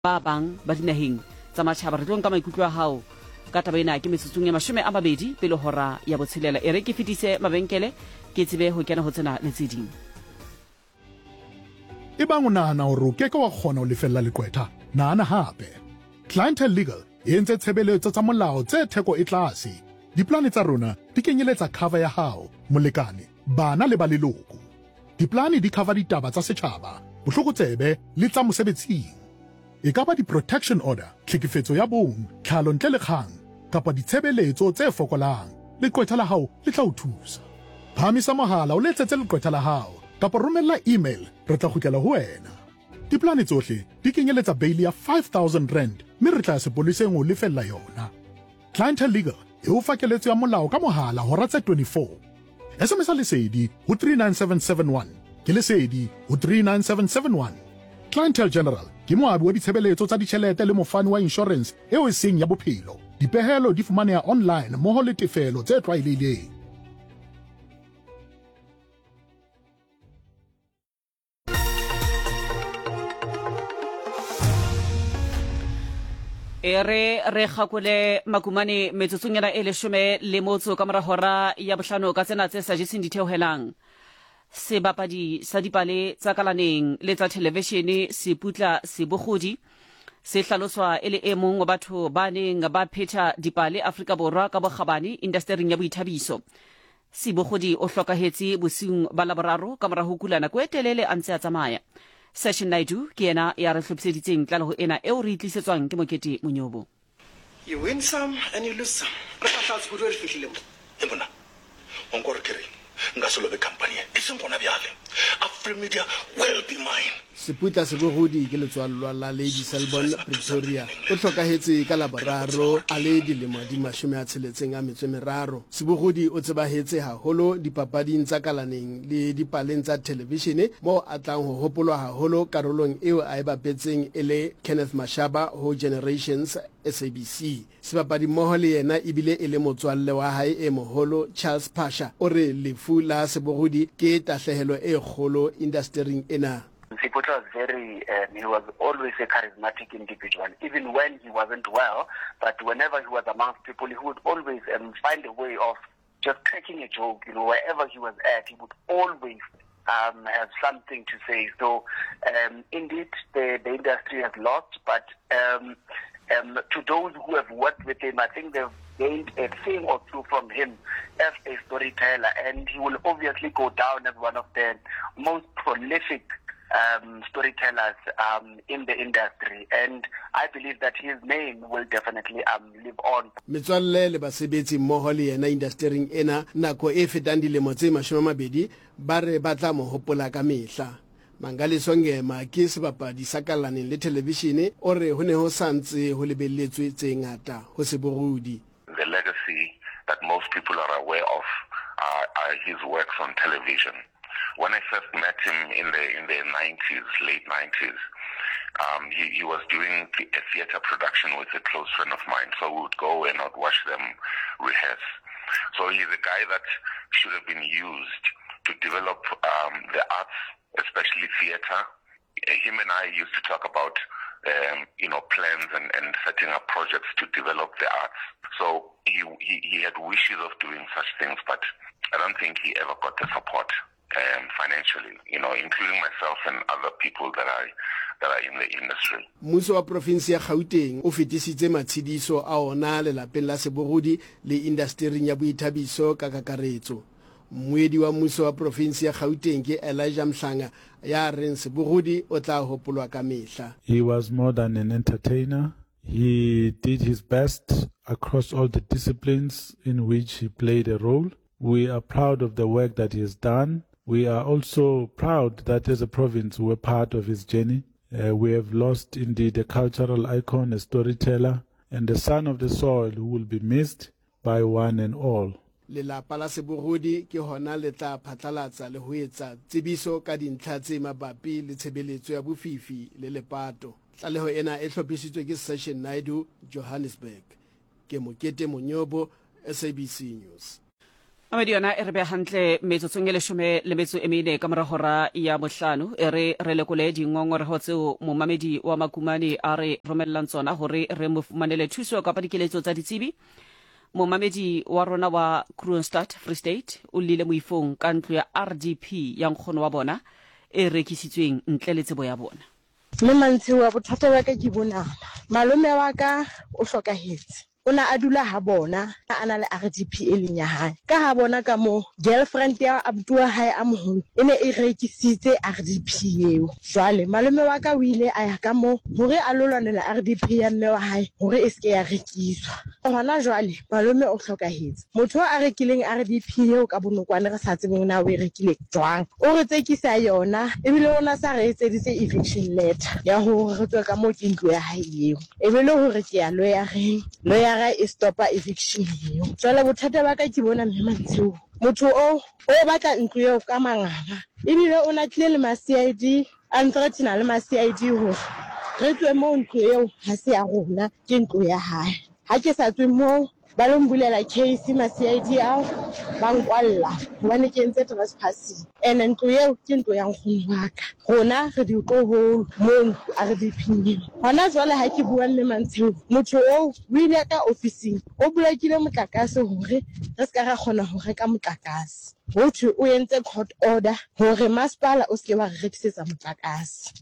ba bang ba dinaheng tsa matjhaba. Re tlong ka maikutlo a hao ka taba ena ke metsotsong ya 20 pele hora ya botshelela. E re ke fetise mabenkele ke tsebe ho kena ho tsena le tseding. E bang o nahana hore o keke wa kgona ho lefella leqwetha, nahana hape. Clientele Legal e entse tshebeletso tsa molao tse theko e tlase. Diplane tsa rona di kenyeletsa cover ya hao, molekane, bana le ba leloko. Diplane di cover ditaba tsa setjhaba, bohlokotsebe le tsa mosebetsing. E ka ba di-protection order, tlhekefetso ya bong, tlhalo ntle le kgang, kapa ditshebeletso tse fokolang. Leqwetha la hao le tla o thusa. Phamisa mohala o letsetse leqwetha la hao, kapa romella email, re tla kgutlela ho wena. Diplane tsohle di kenyeletsa bail ya 5,000 rand, mme re tla sepoleseng ho lefella yona. Clientele Legal e o fa keletso ya molao ka mohala hora tse 24. SMS lesedi ho 39771, ke lesedi ho 39771. Clientele General ke moabi wa ditshebeletso tsa ditjhelete le mofani wa insurance eo e seng ya bophelo. Dipehelo di fumaneha online mmoho le tefelo tse tlwaelehileng. Re gakole makumane metsotsong yana e 10 ka mora hora ya bohlano ka tsena tse sa jeseng ditheohelang. Sebapadi sa dipale tsa kalaneng le tsa televishene Seputla Sebogodi se hlaloswa e le e mong wa batho ba neng ba phetha dipale Afrika Borwa ka bokgabane indastering ya boithabiso. Sebogodi o hlokahetse bosiung ba laboraro ka mora ho kula nako e telele a ntse a tsamaya. Session Naidu ke yena ya re hlophiseditseng tlaleho ena eo re itlisetswang ke Mokete Monyobo. You win some and you lose some. Re tla tshukudu re fihlile mo. E bona. Onkore kere. Nga solo be company. E seng bona bjale. Afrimedia will be mine. Seputla Sebogodi ke letswallwa la Lady Selborne Pretoria o hlokahetse ka laboraro a le dilemo di 63. Sebogodi o tsebahetse haholo dipapading tsa kalaneng le dipaleng tsa televishene mo a tlang ho hopolwa haholo karolong eo a e bapetseng e le Kenneth Mashaba ho Generations SABC. Sebapadi mmoho le yena ebile e le motswalle wa hae e moholo Charles Pasha o re lefu la Sebogodi ke tahlehelo e kgolo indastering ena. Seputla was he was always a charismatic individual, even when he wasn't well, but whenever he was amongst people, he would always find a way of just cracking a joke, wherever he was at, he would always have something to say. So, indeed, the industry has lost, but to those who have worked with him, I think they've gained a thing or two from him as a storyteller, and he will obviously go down as one of the most prolific storytellers in the industry, and I believe that his name will definitely live on. Metswalle le basebetsi mmoho le yena indastering ena nako e fetang dilemo tse 20 ba re batla mo hopola ka mehla. Mangaliso Ngema ke sebapadi sa kalaneng le televishene o re ho ne ho santse ho lebelletswe tse ngata ho Sebogodi. The legacy that most people are aware of are his works on television. When I first met him in the 90s, late 90s, he was doing a theater production with a close friend of mine. So we would go and I'd watch them rehearse. So he's a guy that should have been used to develop the arts, especially theater. Him and I used to talk about plans and setting up projects to develop the arts. So he had wishes of doing such things, but I don't think he ever got the support. Financially, including myself and other people that are in the industry. Mmuso wa province ya Gauteng o fetisitse matshidiso a ona le lapeng la Sebogodi le indastering ya boithabiso ka kakaretso. Mmuedi wa mmuso wa province ya Gauteng ke Elijah Mhlanga ya reng Sebogodi o tla hopolwa ka mehla. He was more than an entertainer. He did his best across all the disciplines in which he played a role. We are proud of the work that he has done. We are also proud that as a province we were part of his journey. We have lost indeed a cultural icon, a storyteller, and a son of the soil who will be missed by one and all. Lelapa la Sebogodi ke hona le tla phatlalatsa le ho etsa tsebiso ka dintlha tse mabapi le tshebeletso ya bofifi le lepato. Tlaleho ena e hlophisitswe ke Session Naidu, Johannesburg. Ke Mokete Monyobo, SABC News. Mamedi yona e re be hantle metsotsong e leshome le metso e mene ka mora hora ya bohlano e re lekole dingongorego tseo momamedi wa Makumane a re romellang tsona hore re mo fumanele thuso kapa dikeletso tsa ditsebi. Momamedi wa rona wa Kroonstad Free State o lile moifong ka ntlo ya RDP ya nkgono wa bona e rekisitsweng ntle le tsebo ya bona. Mme mantshe wa bothata ba ka ke bona malome wa ka o hlokahetse ona a dula ha bona a ana le RDP e leng ya hae ka ha bona ka mo girlfriend ya abuti wa hae a moholo e ne e rekisitse RDP eo jwale malome wa ka o ile a ya ka mo hore a lo lwanela RDP ya mme wa hae hore e se ya rekiswa hona jwale malome o hlokahetse motho a rekileng RDP eo ka bonokwane re sa tsebeng na o e rekile jwang o re tsekisa yona ebile ona sa re etseditse eviction letter ya hore re tswe ka mo ke ntlo ya hae eo ebile hore ke ya lawyer e stopa eviction eo jwale bothata ba ka ke bona mme mantsho motho o batla ntlo eo ka manganga ebile o na tlile le ma CID anthratina le ma CID ho re tswe mo ntlo eo ha se ya rona ke ntlo ya hae ha ke sa tswe mo ba lo mbulela case ma CID ao ba nkwalla hobane ke ntse trespassing ene ntlo eo ke ntlo ya nkgono wa ka rona re di tloholo mo a re diphinyeng hona jwale ha ke bua le mantsho motho o ile ka officing o bulakile motlakase hore re ska ra khona ho reka motlakase hothi o entse court order hore masipala o se wa rekisetsa motlakase.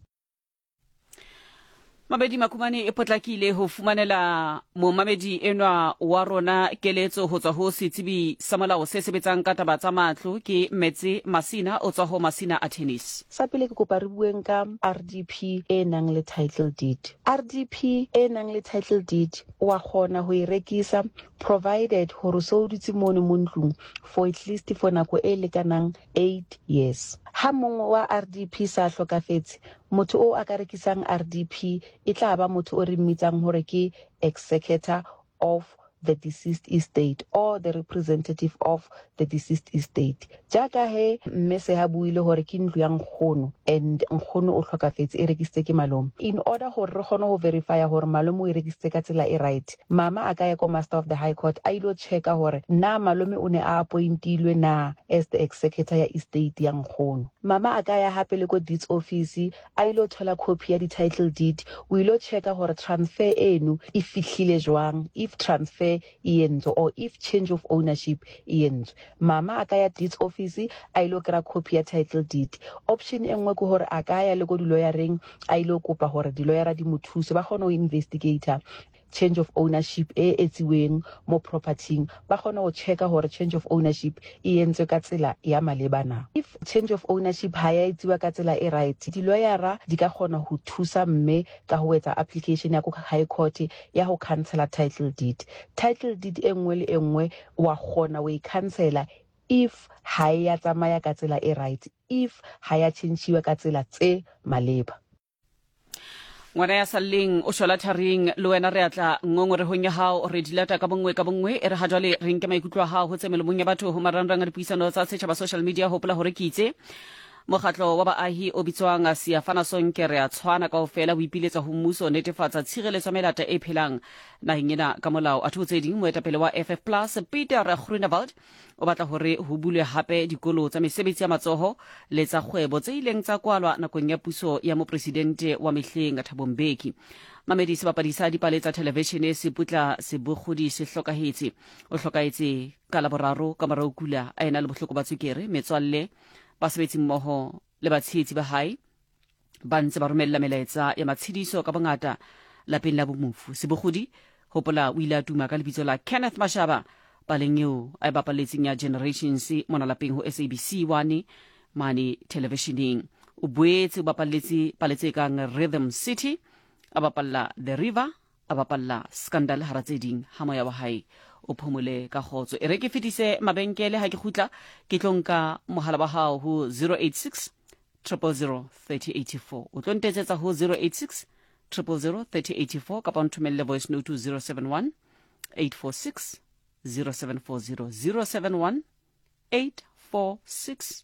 Mabedi Makumane e potlakile ho fumanela momamedi enwa wa rona keletso ho tswa ho setsebi sa molao se sebetsang ka taba tsa matlo ke Metse Masina o tswa ho Masina a tennis. Sa pele ke kopa re bueng ka RDP e nang le title deed. RDP e nang le title deed wa khona ho e rekisa provided hore so dutse mone mo ntlong for at least for nako e lekanang 8 years. Ha mongwe wa RDP sa hlokafetse motho o a ka rekisang RDP e tla ba motho o re mmitsang hore ke executor of the deceased estate or the representative of the deceased estate. Jaka he mme se ha buile hore ke ntlo ya nkgono and nkgono o hlokafetse e rekisitse ke malome. In order hore re kgone ho verify hore malome o e rekisitse ka tsela e right, mama a ka ya ko Master of the High Court a ilo checka hore na malome o ne a appointilwe na as the executor ya estate ya nkgono. Mama a ka ya hape le ko deeds office a ilo thola copy ya di title deed o ilo checka hore transfer enu e fihlile jwang, if transfer iyenzo or if change of ownership iyenzo. Mama a ka ya deeds office a ilo kra copy ya title deed. Option engwe ke hore a ka ya le go di lawyering a ilo kopa hore di lawyer di mo thuse ba kgona ho investigator change of ownership e etsiweng mo property ba kgona ho checka hore change of ownership e entswe ka tsela ya malebana. If change of ownership ha ya etsiwa ka tsela e right, di lawyera di ka kgona ho thusa mme ka ho etsa application ya ko High Court ya ho cancel title deed. Title deed engwe le engwe wa kgona we cancela if ha ya tsamaya ka tsela e right, if ha ya changewa ka tsela tse maleba. Ngwana ya saleng o shola tharing le wena re atla ngongorehong ya hao re dilata ka bongwe e re ha jwale re nke maikutlo a hao ho tsemelomong ya batho ho marangrang a dipuisano tsa setjhaba social media hopola hore ke itse mokgatlo wa baahi o bitswang Siafana Sonke re a tshwana kaofela ho ipiletsa ho mmuso o netefatsa tshireletso melata e phelang naheng ena ka molao a thotse ding moetapele wa FF Plus Peter Groenewald o batla hore ho bulwe hape dikolo tsa mesebetsi ya matsoho le tsa kgwebo tse ileng tsa kwalwa nakong ya puso ya mopresidente wa Mehleng Thabo Mbeki. Mamedi sebapadi sa dipale tsa television se putla se bogodi se hlokahetse o hlokahetse ka laboraro ka mara o kula a ena le bohloko ba tswekere metswalle basebetsi mmoho le batshehetsi ba hae ba ntse ba romella melaetsa ya matshidiso ka bongata lapeng la bomofu sebogodi hopola o ile a tuma ka lebitso la Kenneth Mashaba paleng eo a bapaletseng ya Generations mona lapeng ho SABC 1 mane televisioning o boetse o bapaletse paletse kang Rhythm City a bapalla The River a bapalla Scandal haratseding ha moya wa hae o phomole ka khotso e re ke fetise mabenkele ha ke khutla ke tlonka mohala wa hao ho 086 000 3084 o tlontetsetsa ho 086 000 3084 kapa nthumelle voice note to 071 846 0740 071 846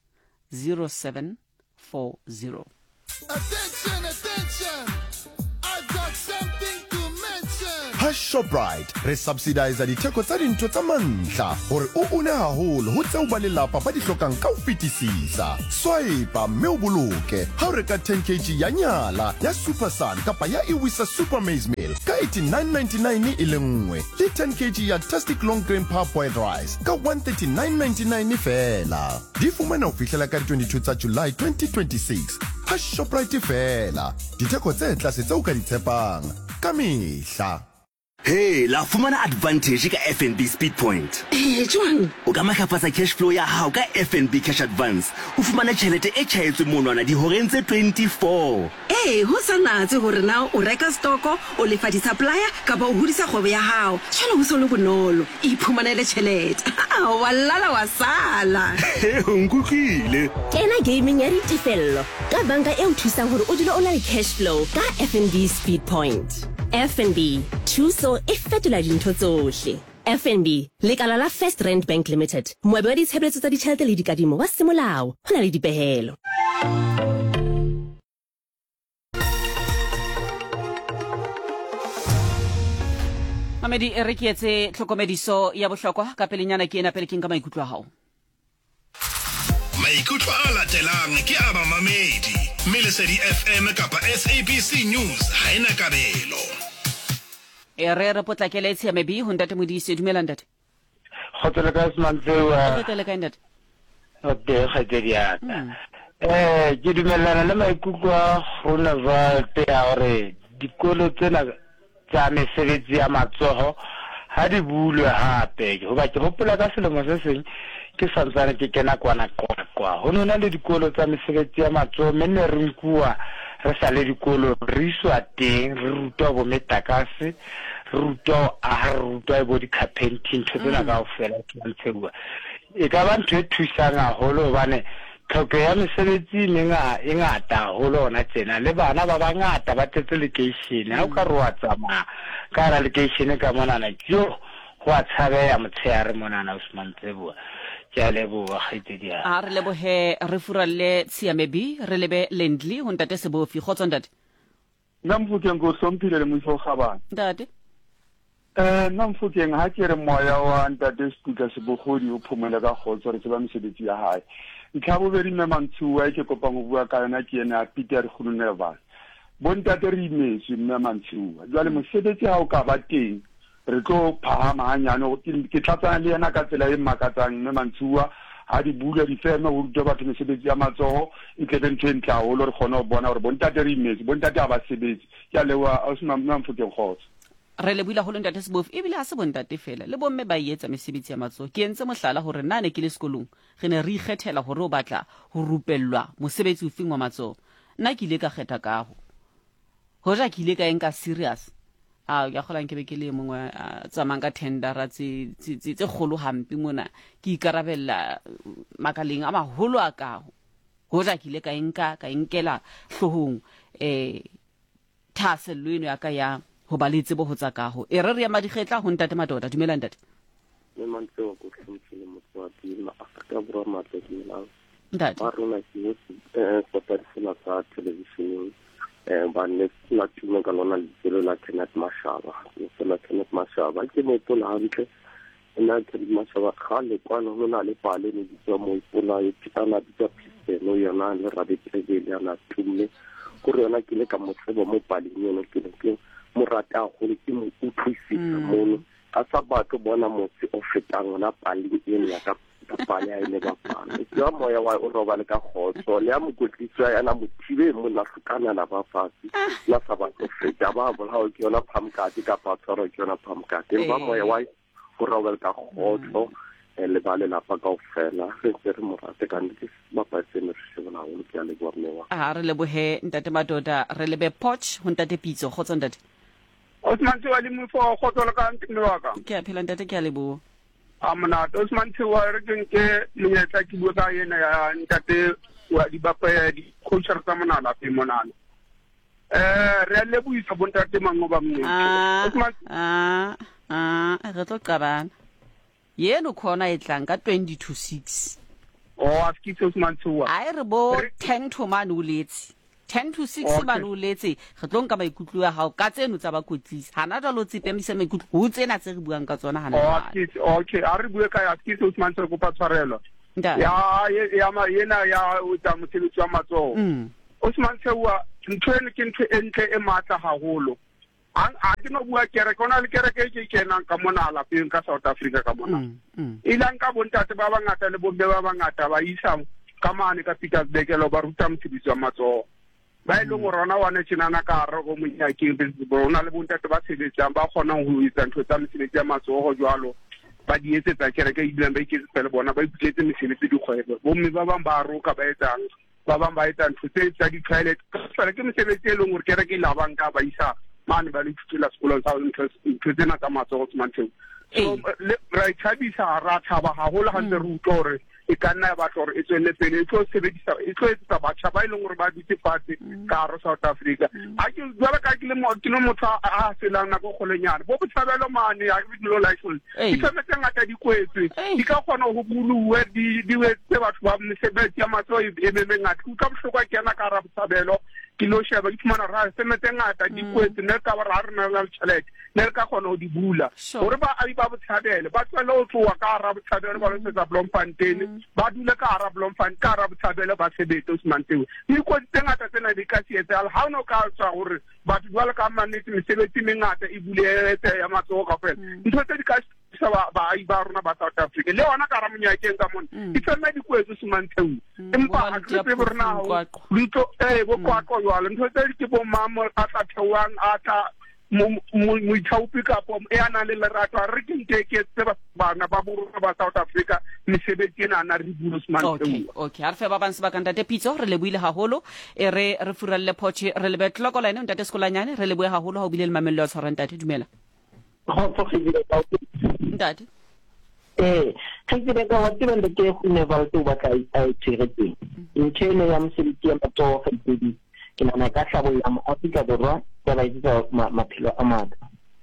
0740. Attention, attention! I've got something to mention. ha Shoprite re subsidize ditheko tsa dintho tsa mantlha hore o une haholo ho tseo ba lelapa ba di hlokang ka ho fetisisa. Swipe mme o boloke ha o reka 10 kg ya nyala ya Super Sun kapa ya Iwisa Super Maize Meal ka 89.99 e le nngwe le 10 kg ya Tastic Long Grain Parboiled Rice ka 139.99 fela. Di fumana ho fihlela ka 22 tsa July 2026 ha Shoprite fela. Ditheko tse tlase tseo ka di tshepang ka mehla. Hey, la fumana advantage ka FNB Speed Point. Jwang? O ka matlafatsa cash flow ya hao ka FNB Cash Advance. O fumana tjhelete e tjhaetswe monwana dihoreng tse 24. Ho sa natse hore na o reka stoko, o lefa di-supplier kapa o hodisa kgwebo ya hao. Tjena ho se le bonolo. Iphumanele tjhelete. Walala wa sala. O nkutlile. Kena gaming ya ditefello ka banka e o thusang hore o dule o na le cash flow ka FNB Speed Point. FNB, thuso e fetola dintho tsohle. FNB, lekala la First Rand Bank Limited. Moabi wa ditshebeletso tsa ditjhelete le dikadimo wa semolao. Ho na le dipehelo. Mamedi e re kietse tlhokomediso ya bohlokwa ka pelenyana ke ena pele ke nka maikutlo a hao. Maikutlo a latelang ke a mamamedi. Melesedi FM kapa SABC News ha ena kabelo. Re potlakele tshemebi ho ntate Modise dumela ntate. Khotela ka Smantseo. Khotela ka ntate. Okay, khateria. Ke dumellana le maikutlo a rona ba te a hore dikolo tsena tsa mesebetsi ya matsoho ha di bulwe hape. Hoba ke hopola ka selemo se seng ke santsane ke kena kwana kwa. Ho nona le dikolo tsa mesebetsi ya matsoho menne re nkuwa re sa le dikolo re iswa teng re rutwa bo metakase re rutwa a re rutwa bo di carpenting tsena ka ofela tshwantshewa e ka ba ntho e thusang haholo hobane tlhoko ya mesebetsi e ngata haholo ona tsena le bana ba bangata ba tetse location ha o ka re wa tsamaya ka ra location ka monana jo go a tshabeya motshehare monana Usman Tsebo. A re lebohe re furalle tshiamebi re lebe Lendly ho ntate Sebofi khotso ntate. Namfuteng go somphile le mofo khabana. Ntate. Namfuteng ha ke re moya wa ntate Speaker Sebogodi o phumela ka khotso re tseba mesebetsi ya hae. Ntlhabo beri mme Mantsuwa ke kopa go bua ka yona ke ena Peter Khuluneva. Bontate re imetse mme Mantsuwa. Jwale mosebetsi ha o ka ba teng re tlo phahama hanyane ke tlatsana le yena ka tsela e makatsang mme Mantsuwa ha di bula di fema ho rutwa batho mesebetsi ya matsoho e tlebe ntho e ntle haholo re kgona ho bona hore bontate re imetse bontate ha ba sebetsi ke a lewa a se Mamfuteng khotso. Re le buila ho le ntate Sebofi ebile ha se bontate fela le bomme ba etsa mesebetsi ya matsoho ke entse mohlala hore nane ke le sekolong re ne re ikgethela hore o batla ho rupellwa mosebetsi o feng wa matsoho nna ke ile ka kgetha ka ho ja ke ile ka enka serious ya kholang ke be ke le mongwe tsamang ka tendera tse kgolo hampe mona ke ikarabella makaleng a maholo a ka ho ja ke ile ka inkela hlohong thasello eno ya ka ya ho ba le tsebo ho tsa kaho e re ya madikgetla ho ntate Madoda dumela ntate. Me mantse go tlhompile motswadi ma Afrika Borwa matsetela ntate ba rona ke se persona sa television ba ne la tume ka lona le la Kenneth Mashaba la Kenneth Mashaba ke mo tola hantle ena ke Mashaba khale kwana ho na le pale ne di tswa mo ipona e tsana di tsa piste no yana le rabe tsebele yana tumme go re yona ke le ka motsebo mo pale ne ke mo rata go le ke mo utlwisisa mo a sa batho bona motse o fetang na pale eno ya ka pale ya ile ba pala ya moya wa o roba le ka khotso le ya mokotlisa yana mothibe mo Afrikana na ba fasi la sa ba go feta ba bola ho ke yona phamkati ka patsoro ke yona phamkati ba moya wa go roba le ka khotso le ba le la pa ka ofela se re mo rate ka ntse ba pa se ne se bona o ke a le bua mewa re lebohe ntate Madoda re lebe Poch ho ntate Pitso khotso ntate. Osman Tiwa le mo fo khotso le ka ntse wa ka ke a phela ntate ke a lebo amna Osman Tiwa re ke menyetla ke bua ka yena ya ntate wa di bapa di culture tsa monana pe monana re le buisa bontate mangoba mne Osman re tlo qabana yeno khona etlang ka 2026 askitse Osman Tiwa ai re bo 10 to man uletsi 10 to 6 ba lo letse re tlo nka maikutlo ya hao ka tseno tsa ba kotlisa hana jalo tsepemise maikutlo ho tsena tse re buang ka tsona hana okay a re bue ka ya ke se Usman se go pa tshwarelo ya ma yena ya o tsa motheletse wa matso Usman se wa ntwene ke ntwe entle e matla haholo a ke no bua kere kona le kere ke kenang ka mona la peng ka South Africa ka mona ilang ka bontate ba bangata le bombe ba bangata ba isa ka mane ka Pietersburg lo ba ruta motheletse wa matso ba ile go rona wane tsinana ka re go monyakeng bona le bontate ba sebetsang ba kgona go itsa ntho tsa mosebetsi ya matsogo jwalo ba di etsetsa kereke e dilang ba iketse le bona ba iputletse mesebetsi dikgwebo bomme ba bang ba roka ba etsang ba bang ba etsa ntho tsa di toilet ka ke mosebetsi e leng gore kereke la banka ba isa mane ba le thutela sekolong sa ntho tsena tsa matsogo tshmantsheng so ra ithabisa ra thaba haholo ha ntse re utlwa gore e ka nna ya batla gore e tswelle pele e tlo etsetsa batjha ba e leng gore ba dutse fatshe ka hare South Africa a ke jwale ka ke le motho a felang nako kgolenyana bo botshabelo mane a ke lo license di tshwanetse ngata di kwetswe di ka kgona go buluwe di wetse batho ba mesebetsi ya matso e meme ngata ka bohlokwa ke yana ka ra botshabelo ke lo sheba ke fumana ra semete ngata di kwetse ne ka ba ra rena la tšhelete ne ka kgona go di bula gore ba a ba botshabelo ba tswela o tloa ka ra botshabelo ba lo setsa Bloemfontein ba dule ka hara Bloemfontein ka hara botshabelo ba sebetse Usmanteu di kwetse ngata tsena di ka sietsa ha no ka tswa gore batho jwale ka manetse mesebetsi mengata e buletse ya matsogo ka fela ntho tse di ka ba ba rona ba South Africa le ona ka ra monyakeng ka mona di tsena di kwetse Usmanteu empa a ke tse borna ho lito bo kwako jwale ntho tse di ke bo mamo a tla thewang a tla mo ithaupi ka pom e ana le lerato re ke nteke tse bana ba borona ba South Africa mesebetsi ena na re bula Usmanteu okay ha re fe ba bang se ba kanta te pitso re le buile haholo e re furelle poche re le betloko la ene ntate sekolanyane re le bue haholo ha o bile le mamello a tshwarang tate dumela ntate ke tsebe ka wa tsebe le ke go ne ba tlo ba ka a tshiretse ntshene ya mosebetsi ya matsogo ga tsedi ke nana ka tlabo ya Afrika Borwa ba ba itsa maphelo a mata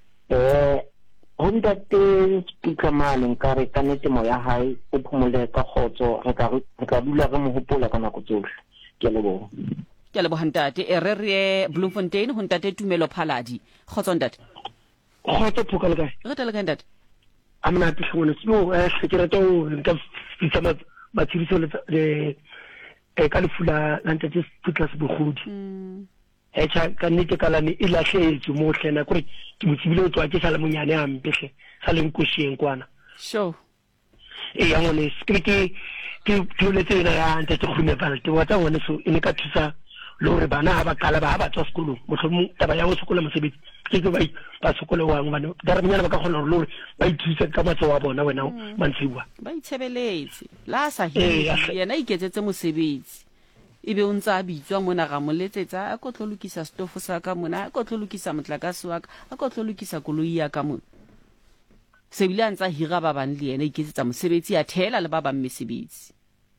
ho ntate speaker mane nkare ka nete mo ya hae o phumole ka khotso re ka dula re mo hopola ka nako tsohle ke lebo ntate e re Bloemfontein ho ntate Tumelo Phaladi khotso ntate khotso phuka le kae re tele ka ntate amna tshone sino ke re to nka fitsa matsiriso le ka lefula la ntate Tutla Sebogodi echa ka nete ka lane e lahletse mo hlena kore ke motsibile o tswa ke sala monyane a mpehle sa le nkosheng kwana sure ya ngone ke tholetse ena ya ntate khune balte wa tsa ngone so ene ka thusa lore bana ba kala ba tswa sekolong mohlomong taba ya go sekola mosebetsi ke ba sekolo wa ngwana daranyana ba ka khona lore ba ithusa ka matso wa bona wena mantsiwa ba itshebeletse la sa yena iketsetse mosebetsi ebe o ntse a bitswa mona ga moletsetsa a ko tlolukisa stofo sa ka mona a ko tlolukisa motlakase wa ka a ko tlolukisa koloi ya ka mona se bile a ntse a hira ba bang le yena iketsetsa mosebetsi a thela le ba bang mesebetsi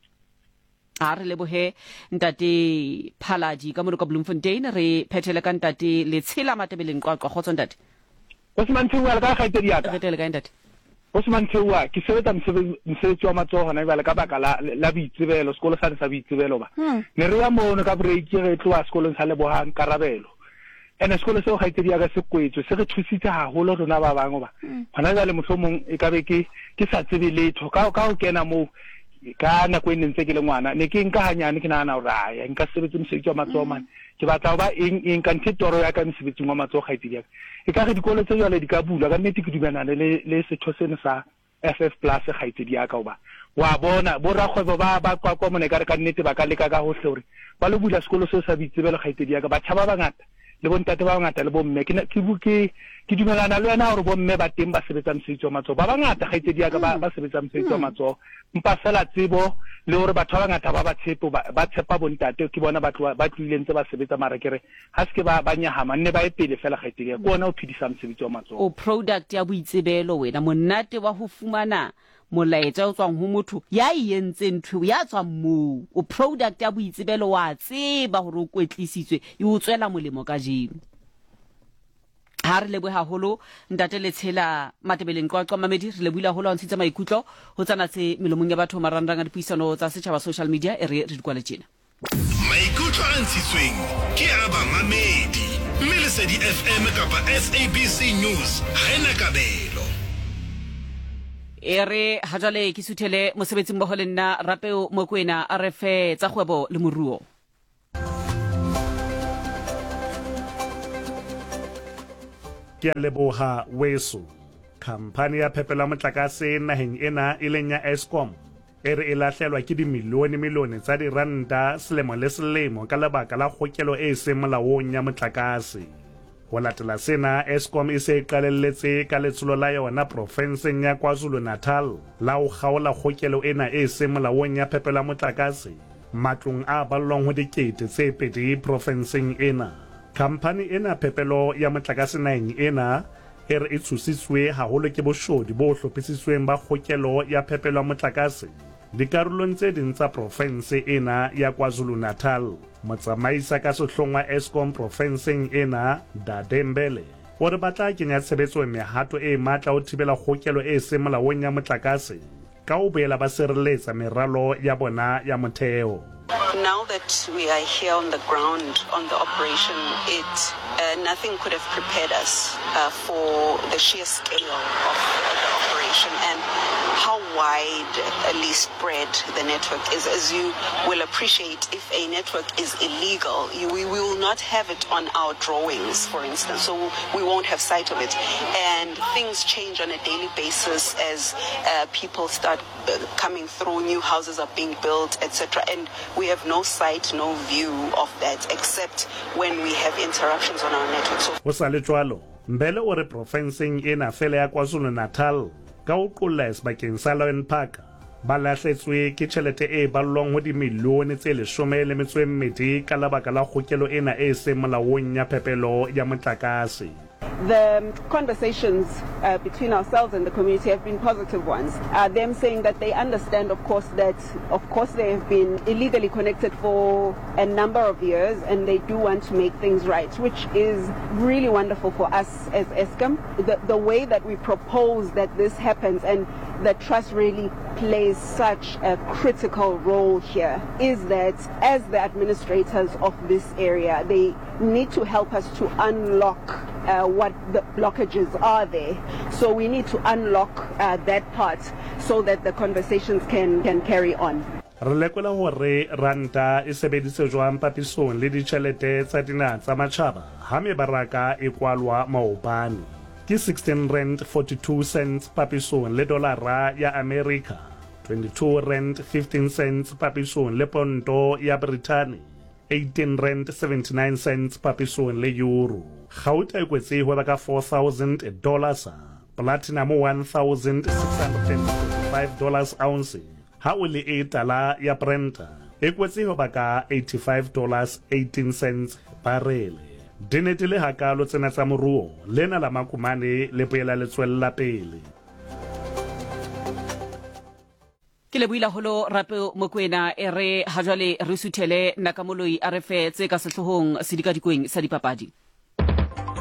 a re lebohe ntate Phaladi ka mono ka Bloemfontein re phethele ka ntate le tshela matebeleng qwaqwa khotso ntate Usmanteu wa ka ga tedi aka re tele ka ntate Usmanteu wa ke sebetsa mosebetsi wa matsogo na ba le ka baka la boitsebelo sekolo sa sa boitsebelo ba ne re ya mono ka break re tloa sekolong sa Lebohang Karabelo ene sekolo seo ga tedi aka se kwetswe se re thusitse haholo rona ba bangwe ba hona jale mohlomong e ka be ke sa tsebe letho ka o kena mo ka nako e ntse ke le ngwana ne ke nka hanyane ke nana hore aya nka sebetsa mosebetsi wa matsogo man ke batla ba eng ka ntitoro ya ka mosebetsi wa matsogo ga itse e ka re dikolo tse jwale di ka bula ka nnete ke dumelana le setho sene sa FF plus ga itse di aka ba wa bona bo ra kgwebo ba kwa mone ka re ka nnete ba ka leka ka hohle hore ba lo bula sekolo se sa bitsebelo ga itse di aka ba tshaba ba ngata le bontate ba ngata le bomme ke dumelana le yena hore bomme ba teng ba sebetsa mosebetsi wa matsogo ba bangata ga itse di aka ba sebetsa mosebetsi wa matsogo mpa fela tsebo le hore batho ba ngata ba tshepa bontate ke bona batho ba tlileng tse ba sebetsa marekere ha se ke ba nyahama nne ba epele fela ga itse ke ona o phedisa mosebetsi wa matsogo o product ya boitsebelo wena monate wa ho fumana molaetsa o tswang ho motho ya yentseng ntho ya tswang mo o product ya boitsebelo wa tseba hore o kwetlisitswe e o tswela molemo ka jeno ha re lebohe haholo ntate le tshela matebeleng qwaqwa mamedi re lebohile haholo a ntshitse maikutlo ho tsana tse melomong ya batho marandang a dipuisano tsa setjhaba social media e re di kwala tjena maikutlo a ntshitsweng ke a bamamedi, mme Lesedi FM kapa SABC News ha ena kabelo. Ere ha jwale ke suthele mosebetsi mmoho le nna Rapeo Mokoena a re fe tsa kgwebo le moruo. Ke a leboha weso. Khamphani ya phepelo ya motlakase naheng ena e leng ya Eskom e re e lahlelwa ke dimilione tsa diranta selemo le selemo ka lebaka la kgokelo e seng molaong ya motlakase. Ho latela sena, Eskom e se e qalelletse ka letsholo la yona profenseng ya KwaZulu-Natal la ho kgaola kgokelo ena e seng molaong ya phepelo ya motlakase matlong a ballwang ho dikete tse pedi profenseng ena. Khamphani ena phepelo ya motlakase naheng ena e re e tshositswe haholo ke boshodi bo hlophisitsweng ba kgokelo ya phepelo ya motlakase dikarolong tse ding tsa profense ena ya KwaZulu-Natal. Motsamaisa ka sehlong wa Eskom profenseng ena Dadembele o re batla kenya tshebetso mehato e matla ho thibela kgokelo e seng molaong ya motlakase ka ho boela ba sireletsa meralo ya bona ya motheo. Now that we are here on the ground on the operation, nothing could have prepared us for the sheer scale of the operation and how widely spread the network is. As you will appreciate, if a network is illegal, we will not have it on our drawings, for instance, so we won't have sight of it. And things change on a daily basis as people start coming through, new houses are being built, etc. And we have no sight, no view of that, except when we have interruptions on our network. So, Mbele o re profenseng ena fela ya KwaZulu-Natal ka o qolla sebakeng sa Lion Park ba lahletswe ke tjhelete e ballwang ho dimilione tse 12 ka labaka la kgokelo ena e seng molaong ya phepelo ya motlakase. The conversations between ourselves and the community have been positive ones. Them saying that they understand, of course, that they have been illegally connected for a number of years and they do want to make things right, which is really wonderful for us as Eskom. The way that we propose that this happens and that trust really plays such a critical role here is that as the administrators of this area, they need to help us to unlock what the blockages are there. So we need to unlock that part so that the conversations can carry on. Re lekola hore ranta e sebedise jwang papisong le ditjhelete tsa dinaha tsa matjhaba ha mebaraka e kwalwa maobane. Ke 16 rand 42 cents papisong le dolara ya America, 22 rand 15 cents papisong le ponto ya Britain, 18 rand 79 cents papisong le euro. Gauta e kwetse ho ba ka $4,000, platinum $1,655 ounce. Ha o le e tala ya Brent e kwetse ho ba ka $85.18 barrel. Dinete le hakalo tsena tsa moruo lena la makumane le boela le tswella pele. Ke le buila holo Rapeo Mokoena e re ha jwale re suthele nakamoloi a re fe tse ka sehlohong sedikadikweng sa dipapadi.